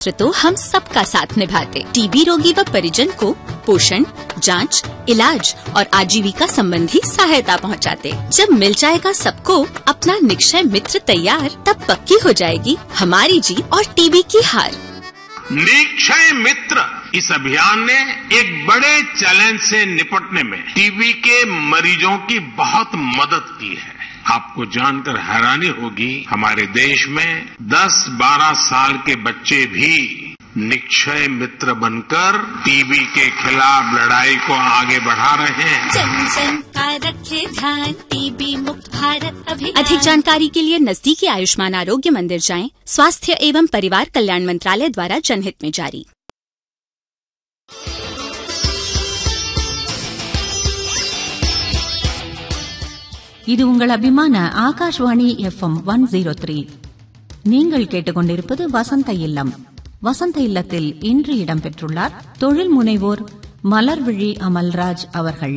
तो हम सबका साथ निभाते। टीबी रोगी व परिजन को पोषण, जांच, इलाज और आजीविका संबंधी सहायता पहुंचाते। जब मिल जाएगा सबको अपना निक्षय मित्र तैयार, तब पक्की हो जाएगी हमारी जीत और टीबी की हार। निक्षय मित्र इस अभियान ने एक बड़े चैलेंज से निपटने में टीबी के मरीजों की बहुत मदद की है। आपको जानकर हैरानी होगी, हमारे देश में 10-12 साल के बच्चे भी निक्षय मित्र बनकर टीबी के खिलाफ लड़ाई को आगे बढ़ा रहे हैं। जन जन का रखे ध्यान, टीबी मुक्त भारत अभियान। अधिक जानकारी के लिए नजदीकी आयुष्मान आरोग्य मंदिर जाएं। स्वास्थ्य एवं परिवार कल्याण मंत्रालय द्वारा जनहित में जारी। இது உங்கள் அபிமான ஆகாஷ்வாணி FM 103. நீங்கள் கேட்டுக்கொண்டிருப்பது வசந்த இல்லம். வசந்த இல்லத்தில் இன்று இடம்பெற்றுள்ளார் தொழில் முனைவோர் மலர்விழி அமல்ராஜ் அவர்கள்.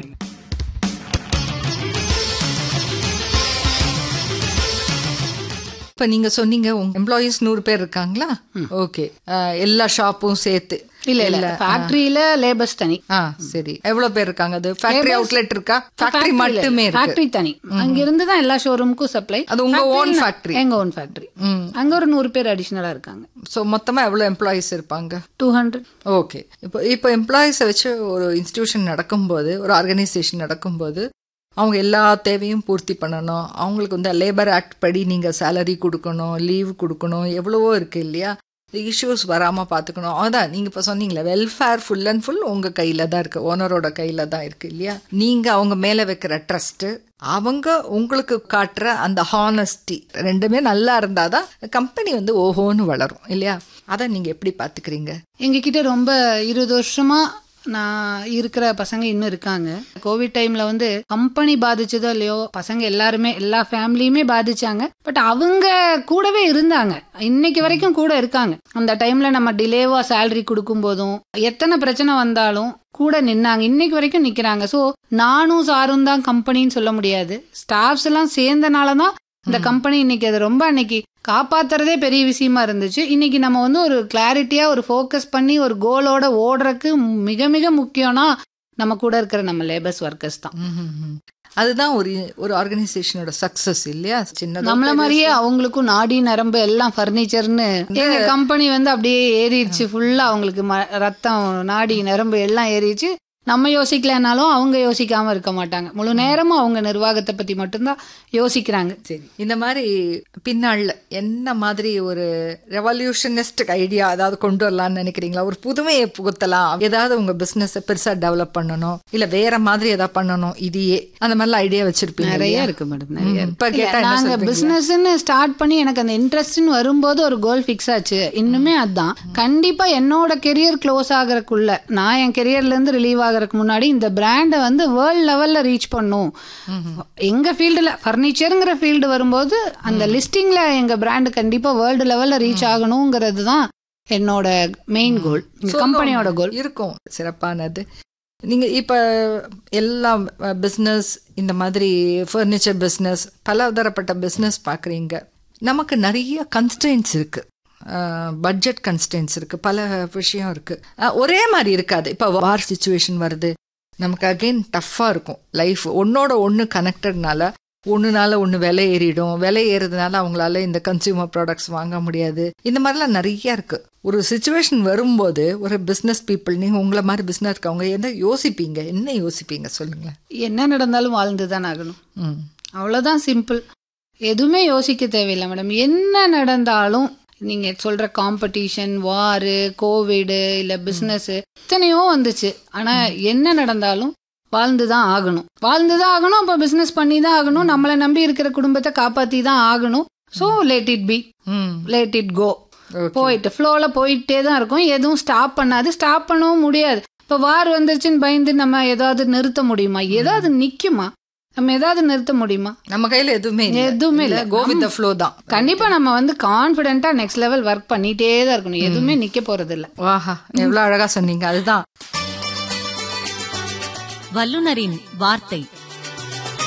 இப்ப நீங்க சொன்னீங்க உங்க எம்ப்ளாயீஸ் 100 பேர் இருக்காங்களா? ஓகே, எல்லா ஷாப்பும் சேர்த்து? இல்ல ஃபேக்டரியில லேபர்ஸ் தனி. சரி, எவ்வளவு பேர் இருக்காங்க? அது ஃபேக்டரி அவுட்லெட் இருக்கா? ஃபேக்டரி மட்டுமே இருக்கு? ஃபேக்டரி தனி. அங்க இருந்து தான் எல்லா ஷோரூமுக்கும் சப்ளை. அது உங்க ஓன் ஃபேக்டரி? எங்க ஓன் ஃபேக்டரி. அங்க ஒரு 100 பேர் அடிஷனலா இருக்காங்க. சோ மொத்தமா எவ்வளவு எம்ப்ளாயீஸ் இருப்பாங்க? 200. ஓகே. இப்போ எம்ப்ளாயீஸை வச்சு ஒரு இன்ஸ்டிடியூஷன் நடக்கும்போது, ஒரு ஆர்கனைசேஷன் நடக்கும்போது அவங்க எல்லா தேவையும் பூர்த்தி பண்ணணும். அவங்களுக்கு லேபர் ஆக்ட் படி நீங்க சேலரி கொடுக்கணும், லீவ் கொடுக்கணும், எவ்வளவோ இருக்கு இல்லையா? இஷ்யூஸ் வராம பாத்துக்கணும். அதான் நீங்க இப்ப சொன்னீங்களே, வெல்ஃபேர் ஃபுல் அண்ட் ஃபுல் உங்க கையில தான் இருக்கு, ஓனரோட கையில தான் இருக்கு இல்லையா? நீங்க அவங்க மேல வைக்கிற ட்ரஸ்ட், அவங்க உங்களுக்கு காட்டுற அந்த ஹானஸ்டி, ரெண்டுமே நல்லா இருந்தாதான் கம்பெனி ஓஹோன்னு வளரும் இல்லையா? அதை நீங்க எப்படி பாத்துக்கிறீங்க? எங்க கிட்ட ரொம்ப 20 வருஷமா நான் இருக்கிற பசங்க இன்னும் இருக்காங்க. கோவிட் டைம்ல கம்பெனி பாதிச்சதோ இல்லையோ, பசங்க எல்லாருமே எல்லா ஃபேமிலியுமே பாதிச்சாங்க. பட் அவங்க கூடவே இருந்தாங்க, இன்னைக்கு வரைக்கும் கூட இருக்காங்க. அந்த டைம்ல நம்ம டிலேவா சேலரி கொடுக்கும் போதும், எத்தனை பிரச்சனை வந்தாலும் கூட நின்னாங்க, இன்னைக்கு வரைக்கும் நிக்கிறாங்க. சோ நானும் சாரும் தான் கம்பெனின்னு சொல்ல முடியாது, ஸ்டாஃப்ஸ் எல்லாம் சேர்ந்தனாலதான் இந்த கம்பெனி இன்னைக்கு அது ரொம்ப அன்னைக்கு காப்பாத்துறதே பெரிய விஷயமா இருந்துச்சு. இன்னைக்கு நம்ம ஒரு கிளாரிட்டியா ஒரு ஃபோக்கஸ் பண்ணி ஒரு கோலோட ஓடுறதுக்கு மிக மிக முக்கியம்னா நம்ம கூட இருக்கிற நம்ம லேபர்ஸ் ஒர்க்கர்ஸ் தான். அதுதான் ஒரு ஆர்கனைசேஷனோட சக்சஸ் இல்லையா? சின்ன நம்மள மாதிரியே அவங்களுக்கும் நாடி நரம்பு எல்லாம் பர்னிச்சர்னு எங்க கம்பெனி அப்படியே ஏறிடுச்சு ஃபுல்லா. அவங்களுக்கு ரத்தம், நாடி நரம்பு எல்லாம் ஏறிடுச்சு. நம்ம யோசிக்கலனாலும் அவங்க யோசிக்காம இருக்க மாட்டாங்க. முழு நேரமும் அவங்க நிர்வாகத்தை பத்தி மட்டும்தான் யோசிக்கிறாங்க. சரி, இந்த மாதிரி பின்னால என்ன மாதிரி ஒரு ரெவல்யூஷனிஸ்ட் ஐடியா ஏதாவது கொண்டு வரலாம்னு நினைக்கிறீங்களா? ஒரு புதுமையை புகுத்தலாம், ஏதாவது உங்க பிசினஸ் பெருசா டெவலப் பண்ணணும், இல்ல வேற மாதிரி ஏதாவது பண்ணணும், இதையே அந்த மாதிரி ஐடியா வச்சிருப்பீங்க? நிறைய இருக்கு மேடம், நிறைய. நாங்க பிசினஸ்ன்னு ஸ்டார்ட் பண்ணி எனக்கு அந்த இன்ட்ரெஸ்ட்னு வரும்போது ஒரு கோல் பிக்ஸ் ஆச்சு. இன்னுமே அதுதான். கண்டிப்பா என்னோட கெரியர் க்ளோஸ் ஆகிறதுக்குள்ள, நான் என் கெரியர்ல இருந்து ரிலீவ் ஆகிறதுக்கு முன்னாடி இந்த பிராண்டை வேர்ல்ட் லெவல்ல ரீச் பண்ணும். எங்க ஃபீல்டுல பர்னிச்சர்ங்கிற ஃபீல்டு வரும்போது அந்த லிஸ்டிங்ல எங்க பிராண்ட் கண்டிப்பா வேர்ல்டு லெவல்ல ரீச் ஆகணுங்கிறது தான் என்னோட மெயின் கோல், கம்பெனியோட கோல் இருக்கும். சிறப்பானது. நீங்க இப்ப எல்லாம் பிசினஸ், இந்த மாதிரி ஃபர்னிச்சர் பிசினஸ், பலதரப்பட்ட பிசினஸ் பாக்குறீங்க. நமக்கு நிறைய கன்ஸ்ட்ரெயின்ஸ் இருக்கு, பட்ஜெட் கன்ஸ்டன்ஸ் இருக்கு, பல விஷயம் இருக்கு. ஒரே மாதிரி இருக்காது. இப்போ வார் சிச்சுவேஷன் வருது, நமக்கு அகெயின் டஃப்பா இருக்கும் லைஃப். ஒன்னோட ஒன்று கனெக்டட்னால ஒன்றுனால ஒன்று விலை ஏறிடும், விலை ஏறதுனால அவங்களால இந்த கன்சியூமர் ப்ராடக்ட்ஸ் வாங்க முடியாது. இந்த மாதிரிலாம் நிறைய இருக்கு. ஒரு சிச்சுவேஷன் வரும்போது ஒரு பிஸ்னஸ் பீப்புள், நீங்க உங்களை மாதிரி பிஸ்னஸ் இருக்கவங்க என்ன யோசிப்பீங்க சொல்லுங்களேன்? என்ன நடந்தாலும் வாழ்ந்துதான் ஆகணும், அவ்வளவுதான் சிம்பிள். எதுவுமே யோசிக்க தேவையில்லை மேடம். என்ன நடந்தாலும் நீங்க சொல்ற காம்படிஷன், வாரு, கோவிடு, இல்ல பிசினஸ் இத்தனையோ வந்துச்சு. ஆனா என்ன நடந்தாலும் வாழ்ந்துதான் ஆகணும், வாழ்ந்துதான் ஆகணும். அப்ப பிசினஸ் பண்ணி தான் ஆகணும். நம்மளை நம்பி இருக்கிற குடும்பத்தை காப்பாத்தி தான் ஆகணும். So let it be, let it go. போயிட்டு ஃப்ளோல போயிட்டே தான் இருக்கும். எதுவும் ஸ்டாப் பண்ணாது, ஸ்டாப் பண்ணவும் முடியாது. இப்ப வார் வந்துருச்சுன்னு பயந்து நம்ம ஏதாவது நிறுத்த முடியுமா? ஏதாவது நிக்குமா? நம்ம ஏதாவது நிறுத்த முடியுமா? நம்ம கையில எதுவுமே இல்ல. கோ வித் தி ஃப்ளோ தான். கண்டிப்பா நம்ம கான்ஃபிடென்ட்டா நெக்ஸ்ட் லெவல் ஒர்க் பண்ணிட்டே தான் இருக்கணும். எதுவுமே நிக்க போறது இல்ல. வாஹா, எவ்வளவு அழகா சொன்னீங்க. அதுதான் வல்லுனரின் வார்த்தை.